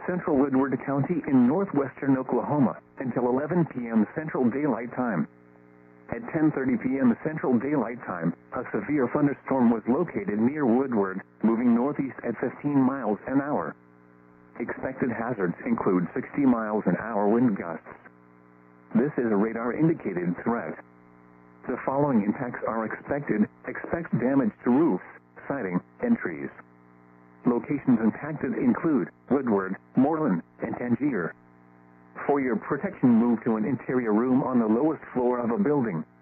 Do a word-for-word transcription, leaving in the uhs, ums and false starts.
central Woodward County in northwestern Oklahoma until eleven p m Central Daylight Time. At ten thirty p m Central Daylight Time, a severe thunderstorm was located near Woodward, moving northeast at fifteen miles an hour. Expected hazards include sixty miles an hour wind gusts. This is a radar-indicated threat. The following impacts are expected. Expect damage to roofs, siding, and trees. Locations impacted include Woodward, Moreland, and Tangier. For your protection, move to an interior room on the lowest floor of a building.